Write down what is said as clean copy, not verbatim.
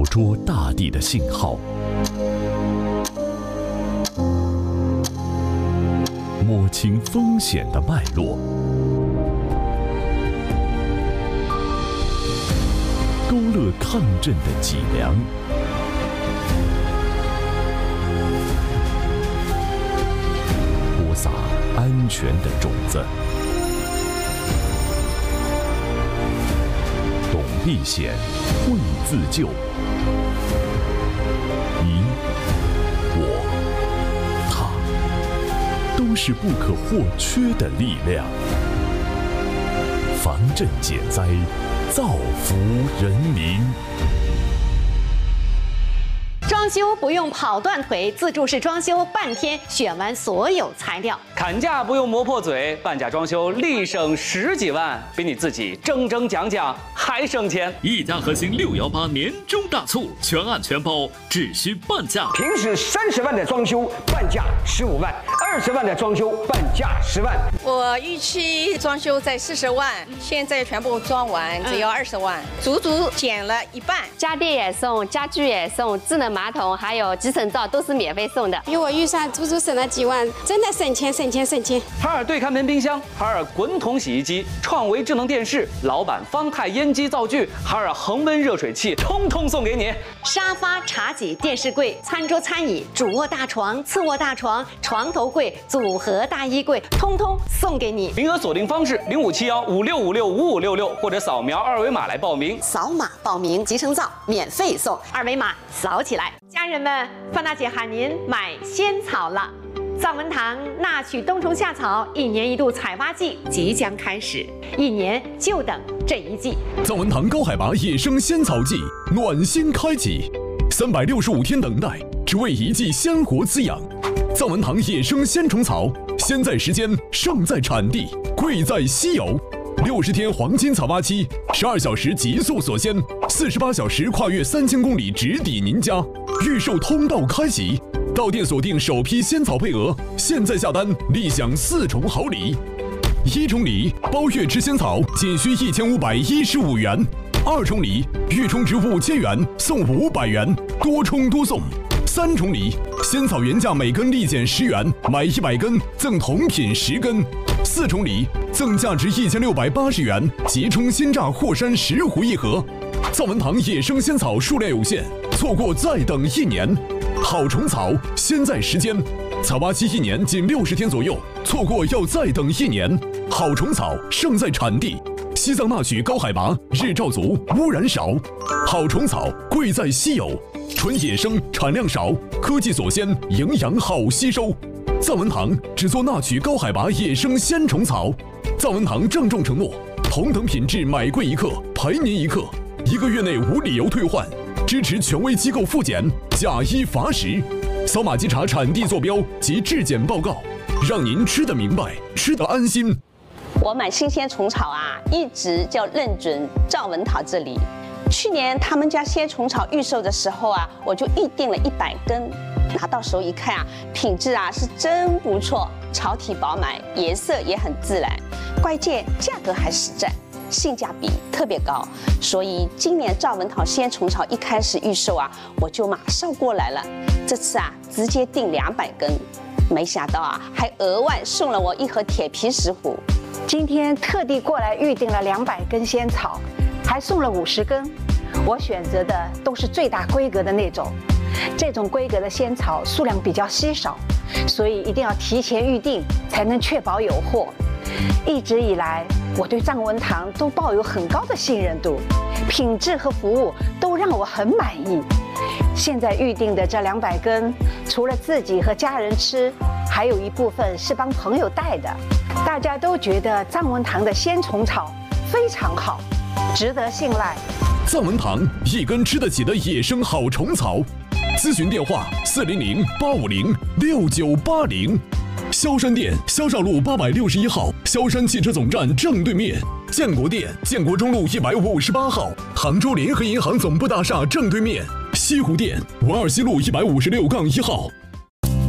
捉大地的信号，摸清风险的脉络，勾勒抗震的脊梁，播撒安全的种子。懂避险，会自救。你、我、他，都是不可或缺的力量。防震减灾，造福人民。 装修不用跑断腿，自助式装修半天选完所有材料。 砍价不用磨破嘴，半价装修立省10几万，比你自己争讲还省钱。 一家核心618年终大促，全案全包，只需半价。 平时30万的装修，半价15万；20万的装修，半价10万。 我预期装修在40万，现在全部装完只要20万，足足减了一半。 家电也送，家具也送，智能马桶还有集成灶都是免费送的。 比我预算足足省了几万，真的省钱。 海尔对看门冰箱、海尔滚筒洗衣机、创维智能电视、老板方太烟机灶具、海尔恒温热水器，通通送给你。 沙发、茶几、电视柜、餐桌、餐椅、主卧大床、次卧大床、床头柜、组合大衣柜，通通送给你。 名额锁定方式057156565566，或者扫描2维码来报名。 扫码报名，集成灶免费送，2维码扫起来。家人们，范大姐喊您买仙草了。藏文堂纳曲冬虫夏草1年1度采挖季即将开始，1年就等这一季。 藏文堂高海拔野生仙草季暖心开启，365天等待，只为一季鲜活滋养。藏文堂野生鲜虫草，鲜在时间，胜在产地，贵在稀有。60天黄金采挖期，12小时极速锁鲜，48小时跨越3000公里直抵您家。预售通道开启，到店锁定首批仙草配额，现在下单立享4重好礼：1重礼包月吃仙草仅需1515元；2重礼预充值5000元送500元，多充多送；3重礼仙草原价每根立减10元，买100根赠同品10根；4重礼赠价值1680元即充鲜榨霍山10壶1盒。藏文堂野生仙草数量有限，错过再等1年。好虫草，鲜在时间，采挖期1年仅60天左右，错过要再等1年。好虫草，胜在产地。西藏纳曲高海拔，日照足，污染少。好虫草，贵在稀有，纯野生，产量少，科技锁鲜，营养好吸收。藏文堂只做纳曲高海拔野生鲜虫草。藏文堂郑重承诺，同等品质买贵1克，赔您1克，1个月内无理由退换，支持权威机构复检，假一罚10。扫码稽查产地坐标及质检报告，让您吃得明白，吃得安心。 我买新鲜虫草啊，一直就认准藏文堂这里。去年他们家鲜虫草预售的时候啊，我就预定了100根，拿到手一看啊，品质啊是真不错，草体饱满，颜色也很自然，关键价格还实在，性价比特别高，所以今年藏文堂鲜虫草一开始预售啊，我就马上过来了。这次啊，直接订200根，没想到啊，还额外送了我1盒铁皮石斛。 今天特地过来预定了200根仙草，还送了50根。我选择的都是最大规格的那种，这种规格的仙草数量比较稀少，所以一定要提前预定，才能确保有货。一直以来，我对藏文堂都抱有很高的信任度，品质和服务都让我很满意。现在预定的这200根，除了自己和家人吃，还有一部分是帮朋友带的。大家都觉得藏文堂的鲜虫草非常好，值得信赖。 藏文堂1根吃得起的野生好虫草，咨询电话400-850-6980。萧山店萧少路861号，萧山汽车总站正对面；建国店建国中路158号，杭州联合银行总部大厦正对面；西湖店文二西路156-1号。